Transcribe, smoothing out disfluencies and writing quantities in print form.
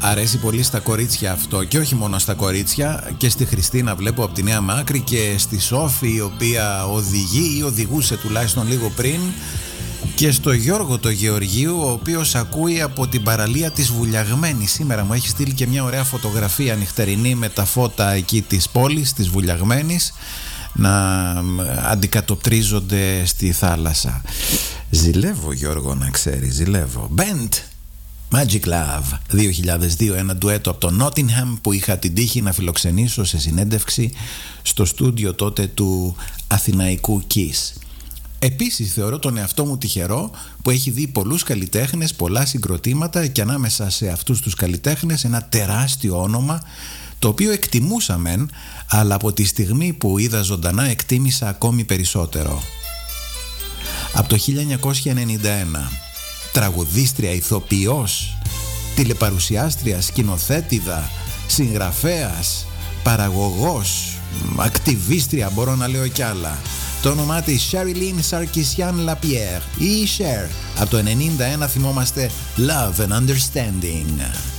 Αρέσει πολύ στα κορίτσια αυτό, και όχι μόνο στα κορίτσια, και στη Χριστίνα βλέπω από τη Νέα Μάκρη, και στη Σόφη η οποία οδηγεί ή οδηγούσε τουλάχιστον λίγο πριν, και στο Γιώργο το Γεωργίου, ο οποίος ακούει από την παραλία της Βουλιαγμένης. Σήμερα μου έχει στείλει και μια ωραία φωτογραφία νυχτερινή με τα φώτα εκεί της πόλης της Βουλιαγμένης να αντικατοπτρίζονται στη θάλασσα. Ζηλεύω, Γιώργο, να ξέρεις, ζηλεύω. Bent Magic Love 2002, ένα ντουέτο από το Nottingham που είχα την τύχη να φιλοξενήσω σε συνέντευξη στο στούντιο τότε του Αθηναϊκού Kiss. Επίσης θεωρώ τον εαυτό μου τυχερό που έχει δει πολλούς καλλιτέχνες, πολλά συγκροτήματα, και ανάμεσα σε αυτούς τους καλλιτέχνες ένα τεράστιο όνομα το οποίο εκτιμούσα μεν, αλλά από τη στιγμή που είδα ζωντανά εκτίμησα ακόμη περισσότερο. Από το 1991, τραγουδίστρια, ηθοποιός, τηλεπαρουσιάστρια, σκηνοθέτηδα, συγγραφέας, παραγωγός, ακτιβίστρια, μπορώ να λέω κι άλλα. Το όνομά της Sherilyn Sarkisian Lapierre ή Cher. Από το 91 θυμόμαστε Love and Understanding.